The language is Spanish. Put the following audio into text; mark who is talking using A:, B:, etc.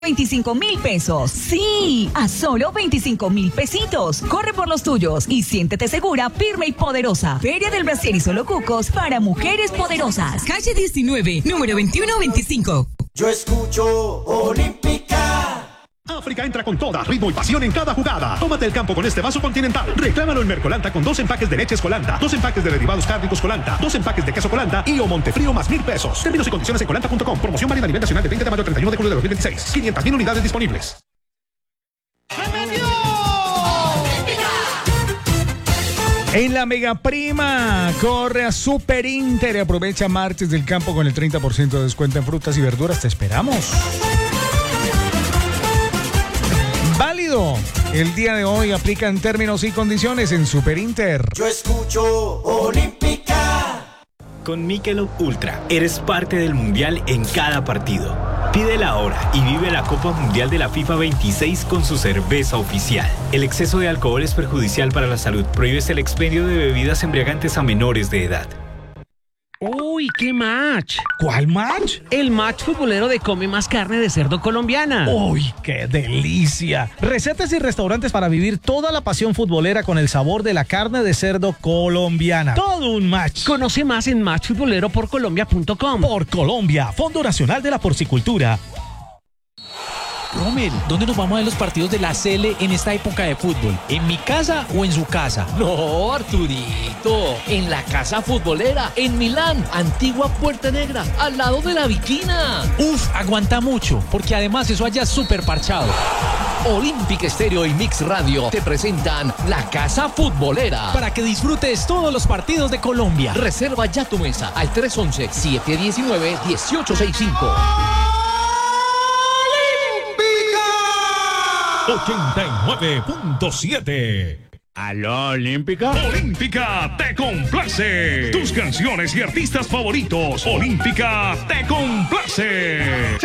A: 25,000 pesos. Sí, a solo 25,000 pesitos. Corre por los tuyos y siéntete segura, firme y poderosa. Feria del Brasier y Solo Cucos para mujeres poderosas. Calle 19, número 2125.
B: Yo escucho Olímpica.
C: África entra con toda, ritmo y pasión en cada jugada. Tómate el campo con este vaso Continental. Reclámalo en Mercolanta con 2 empaques de leches Colanta, 2 empaques de derivados cárnicos Colanta, 2 empaques de queso Colanta y o Montefrío más 1,000 pesos. Términos y condiciones en colanta.com. Promoción válida a nivel nacional de 20 de mayo al 31 de julio de 2026. 500,000 unidades disponibles.
D: En la Mega Prima, corre a Super Inter y aprovecha martes del campo con el 30% de descuento en frutas y verduras. Te esperamos. Válido. El día de hoy aplican términos y condiciones en Super Inter.
B: Yo escucho Olímpica.
E: Con Michelob Ultra, eres parte del Mundial en cada partido. Pídela ahora y vive la Copa Mundial de la FIFA 26 con su cerveza oficial. El exceso de alcohol es perjudicial para la salud. Prohíbes el expendio de bebidas embriagantes a menores de edad.
F: ¡Uy, qué match!
D: ¿Cuál match?
F: El match futbolero de Come Más Carne de Cerdo colombiana.
D: ¡Uy, qué delicia! Recetas y restaurantes para vivir toda la pasión futbolera con el sabor de la carne de cerdo colombiana. ¡Todo un match!
F: Conoce más en matchfutboleroporcolombia.com.
D: Por Colombia, Fondo Nacional de la Porcicultura.
G: Rommel, ¿dónde nos vamos a ver los partidos de la CL en esta época de fútbol? ¿En mi casa o en su casa?
H: No, Arturito, en la casa futbolera, en Milán, antigua Puerta Negra, al lado de la Viquina.
G: Uf, aguanta mucho, porque además eso allá es súper parchado.
H: Olímpica Estéreo y Mix Radio te presentan la casa futbolera.
G: Para que disfrutes todos los partidos de Colombia.
H: Reserva ya tu mesa al 311-719-1865.
C: 89.7.
I: ¿Aló, Olímpica?
C: Olímpica te complace. Tus canciones y artistas favoritos. Olímpica te complace.